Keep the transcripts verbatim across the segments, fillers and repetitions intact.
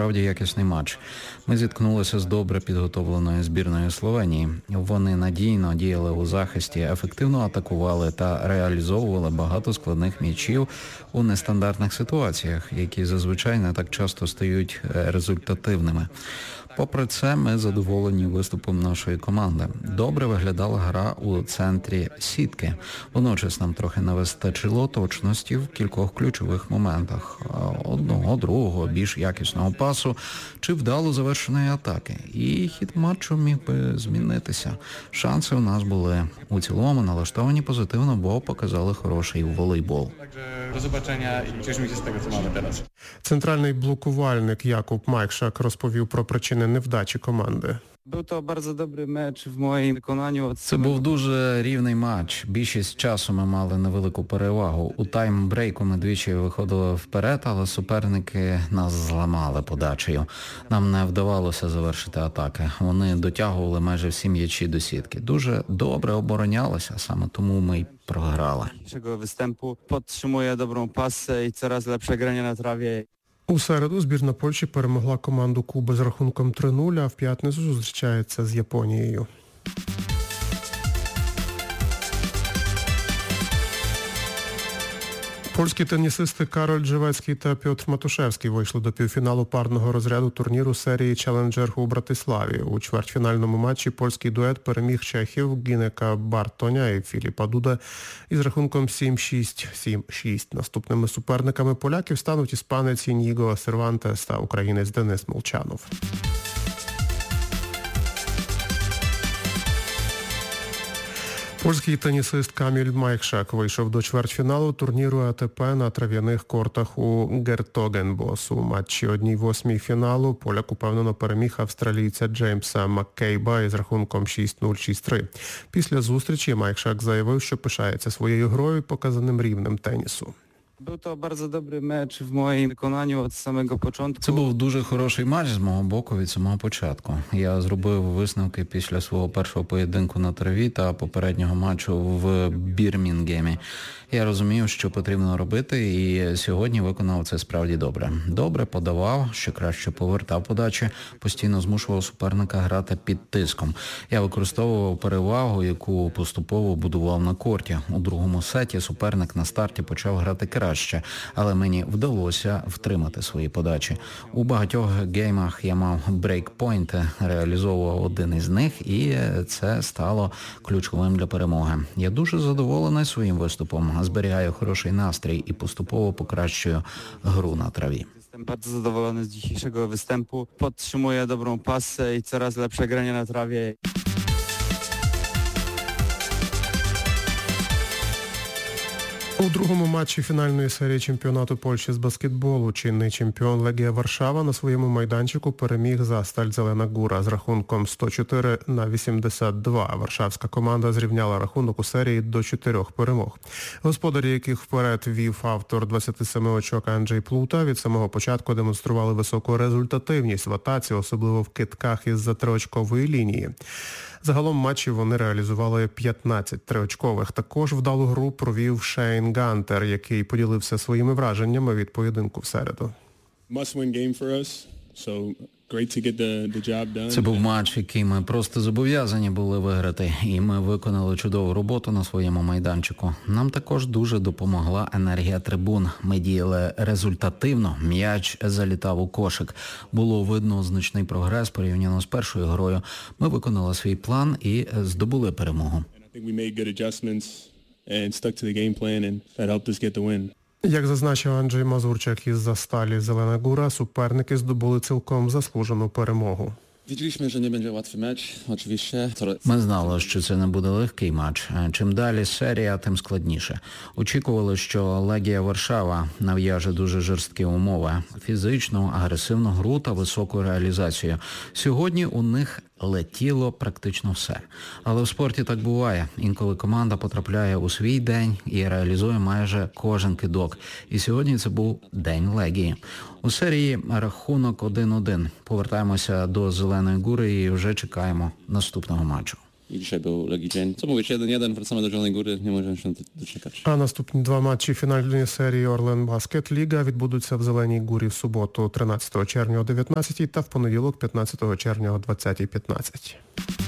справді якісний матч. Ми зіткнулися з добре підготовленою збірною Словенії. Вони надійно діяли у захисті, ефективно атакували та реалізовували багато складних м'ячів у нестандартних ситуаціях, які зазвичай не так часто стають результативними. Попри це, ми задоволені виступом нашої команди. Добре виглядала гра у центрі сітки. Водночас нам трохи не вистачило точності в кількох ключових моментах. Одного, другого, більш якісного пасу чи вдало завершеної атаки. І хід матчу міг би змінитися. Шанси у нас були. У цілому налаштовані позитивно, бо показали хороший волейбол. До побачення і тішимося з того, що маємо зараз. Центральний блокувальник Якуб Майкшак розповів про причини невдачі команди. Був то дуже добрий матч в моєму виконанні. Це був дуже рівний матч. Більшість часу ми мали невелику перевагу. У тайм-брейку ми двічі виходили вперед, але суперники нас зламали подачею. Нам не вдавалося завершити атаки. Вони дотягували майже всі м'ячі до сітки. Дуже добре оборонялися, саме тому ми й програли. Нашого виступу підтримує добру пасу і coraz lepsze granie на траві. У середу збірна Польщі перемогла команду Куби з рахунком три нуль, а в п'ятницю зустрічається з Японією. Польські тенісисти Кароль Джевецький та Пьотр Матушевський вийшли до півфіналу парного розряду турніру серії «Челенджер» у Братиславі. У чвертьфінальному матчі польський дует переміг чехів Гінека Бартоня і Філіпа Дуда із рахунком сім шість, сім шість. Наступними суперниками поляків стануть іспанець Ініго Сервантес та українець Денис Молчанов. Польський тенісист Каміль Майкшак вийшов до чвертьфіналу турніру А Т П на трав'яних кортах у Гертогенбос. У матчі одній восьмій фіналу поляк упевнено переміг австралійця Джеймса Маккейба із рахунком шість нуль, шість три. Після зустрічі Майкшак заявив, що пишається своєю грою і показаним рівнем тенісу. Був то дуже добрий матч в моєму виконанні від самого початку. Це був дуже хороший матч з мого боку від самого початку. Я зробив висновки після свого першого поєдинку на траві та попереднього матчу в Бірмінгемі. Я розумів, що потрібно робити, і сьогодні виконав це справді добре. Добре подавав, ще краще повертав подачі, постійно змушував суперника грати під тиском. Я використовував перевагу, яку поступово будував на корті. У другому сеті суперник на старті почав грати краще, але мені вдалося втримати свої подачі. У багатьох геймах я мав брейкпойнти, реалізовував один із них, і це стало ключовим для перемоги. Я дуже задоволений своїм виступом, зберігаю хороший настрій і поступово покращую гру на траві. Jestem bardzo zadowolony z dzisiejszego występu. Podtrzymuję dobrą pasę i coraz lepsze granie na trawie. У другому матчі фінальної серії чемпіонату Польщі з баскетболу чинний чемпіон Легія Варшава на своєму майданчику переміг Засталь Зелена Гура з рахунком сто чотири на вісімдесят два. Варшавська команда зрівняла рахунок у серії до чотирьох перемог. Господарі, яких вперед вів автор двадцять сім очок Анджей Плута, від самого початку демонстрували високу результативність в атаці, особливо в кидках із-за триочкової лінії. Загалом матчі вони реалізували п'ятнадцять триочкових. Також вдалу гру провів Шейн Гантер, який поділився своїми враженнями від поєдинку в середу. Це був матч, який ми просто зобов'язані були виграти, і ми виконали чудову роботу на своєму майданчику. Нам також дуже допомогла енергія трибун. Ми діяли результативно, м'яч залітав у кошик. Було видно значний прогрес порівняно з першою грою. Ми виконали свій план і здобули перемогу. Як зазначив Анджей Мазурчак із Засталі Зелена Гура, суперники здобули цілком заслужену перемогу. Ми знали, що це не буде легкий матч. Чим далі серія, тим складніше. Очікували, що Легія Варшава нав'яже дуже жорсткі умови. Фізичну, агресивну гру та високу реалізацію. Сьогодні у них летіло практично все. Але в спорті так буває. Інколи команда потрапляє у свій день і реалізує майже кожен кидок. І сьогодні це був день Легії. У серії рахунок один один. Повертаємося до Зеленої Гури і вже чекаємо наступного матчу. I dzisiaj był Legii dzień. Co mówić, jeden jeden, wracamy do Zielonej Góry, nie możemy się doczekać. А наступні два матчі фінальної серії Орлен Баскет Ліга відбудуться в Зеленій Гурі в суботу тринадцятого червня о дев'ятнадцятій та в понеділок п'ятнадцятого червня о двадцятій п'ятнадцять.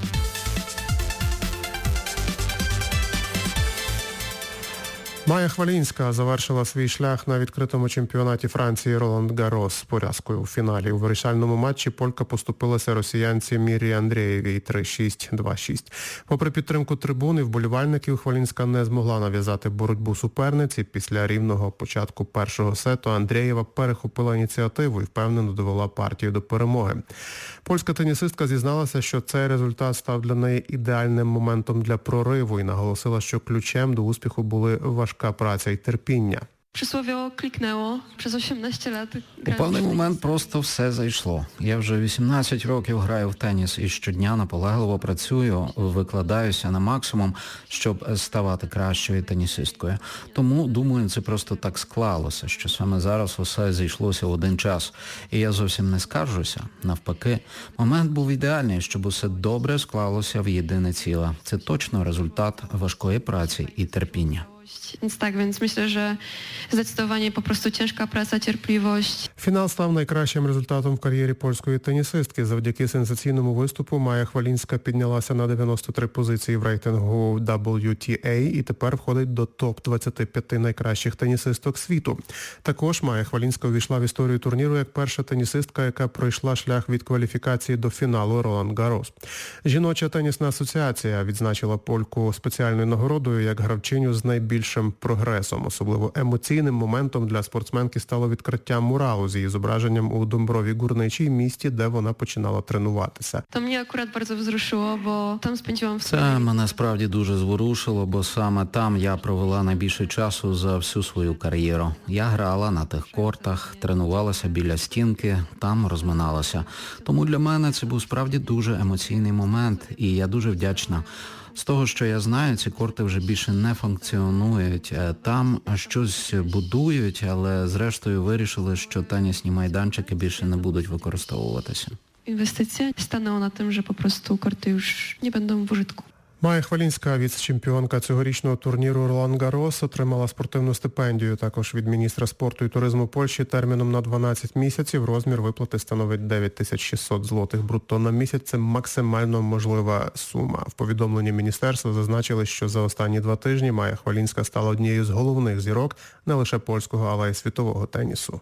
Майя Хвалінська завершила свій шлях на відкритому чемпіонаті Франції Роланд Гарос з поразкою у фіналі. У вирішальному матчі полька поступилася росіянці Мірі Андрієвій три шість - два шість. Попри підтримку трибун і вболівальників, Хвалінська не змогла нав'язати боротьбу суперниці. Після рівного початку першого сету Андрієва перехопила ініціативу і впевнено довела партію до перемоги. Польська тенісистка зізналася, що цей результат став для неї ідеальним моментом для прориву і наголосила, що ключем до успіху були важка праця і терпіння. Przysłowiowo kliknęło. Przez osiemnaście lat У grałam певний w tenis. момент просто все зайшло. Я вже вісімнадцять років граю в теніс і щодня наполегливо працюю, викладаюся на максимум, щоб ставати кращою тенісисткою. Тому, думаю, це просто так склалося, що саме зараз усе зійшлося в один час. І я зовсім не скаржуся. Навпаки, момент був ідеальний, щоб усе добре склалося в єдине ціле. Це точно результат важкої праці і терпіння. Więc tak, więc myślę, że zdecydowanie po prostu ciężka praca, cierpliwość. Фінал став найкращим результатом в кар'єрі польської тенісистки. Завдяки сенсаційному виступу Майя Хвалінська піднялася на дев'яносто три позиції в рейтингу дабл ю ті ей і тепер входить до топ двадцять п'ять найкращих тенісисток світу. Також Майя Хвалінська увійшла в історію турніру як перша тенісистка, яка пройшла шлях від кваліфікації до фіналу Роланд Гарос. Жіноча тенісна асоціація відзначила польку спеціальною нагородою як гравчиню з найбільшим прогресом. Особливо емоційним моментом для спортсменки стало відкриття муралу з її зображенням у Домброві Гурничій, місті, де вона починала тренуватися. To mnie akurat bardzo wzruszyło, bo tam spędziłam Це мене справді дуже зворушило, бо саме там я провела найбільше часу за всю свою кар'єру. Я грала на тих кортах, тренувалася біля стінки, там розминалася. Тому для мене це був справді дуже емоційний момент, і я дуже вдячна. З того, що я знаю, ці корти вже більше не функціонують. Там щось будують, але зрештою вирішили, що тенісні майданчики більше не будуть використовуватися. Inwestycja stanęło na tym, że po prostu korty już nie będą w użytku. Майя Хвалінська, віце-чемпіонка цьогорічного турніру Роланд Гарос, отримала спортивну стипендію також від міністра спорту і туризму Польщі терміном на дванадцять місяців. Розмір виплати становить дев'ять тисяч шістсот злотих брутто на місяць. Це максимально можлива сума. В повідомленні міністерства зазначили, що за останні два тижні Майя Хвалінська стала однією з головних зірок не лише польського, але й світового тенісу.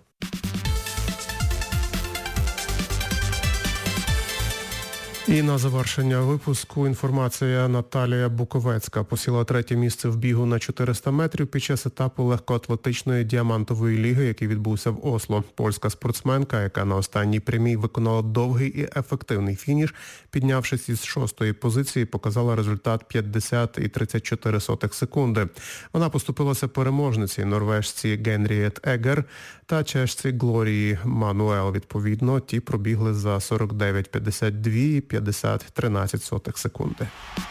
І на завершення випуску інформація. Наталія Буковецька посіла третє місце в бігу на чотириста метрів під час етапу легкоатлетичної діамантової ліги, який відбувся в Осло. Польська спортсменка, яка на останній прямій виконала довгий і ефективний фініш, піднявшись із шостої позиції, показала результат п'ятдесят і тридцять чотири сотих секунди. Вона поступилася переможниці норвежці Генрієт Егер та чешці Глорії Мануел. Відповідно, ті пробігли за сорок дев'ять п'ятдесят два і п'ятдесят тринадцять сотих секунди.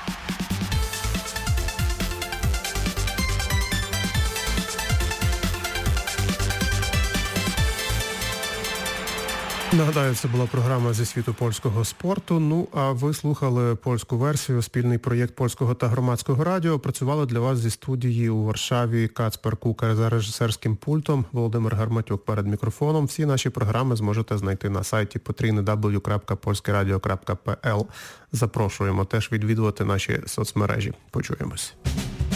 Нагадаю, це була програма зі світу польського спорту. Ну, а ви слухали польську версію, спільний проєкт польського та громадського радіо. Працювали для вас зі студії у Варшаві Кацпер Кукар за режисерським пультом, Володимир Гарматюк перед мікрофоном. Всі наші програми зможете знайти на сайті потрійне дабл ю крапка польське радіо крапка пе ел. Запрошуємо теж відвідувати наші соцмережі. Почуємось.